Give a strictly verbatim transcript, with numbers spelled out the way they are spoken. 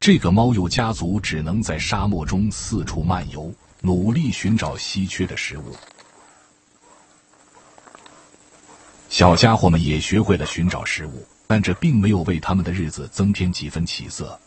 这个猫鼬家族只能在沙漠中四处漫游，努力寻找稀缺的食物。小家伙们也学会了寻找食物，但这并没有为他们的日子增添几分起色。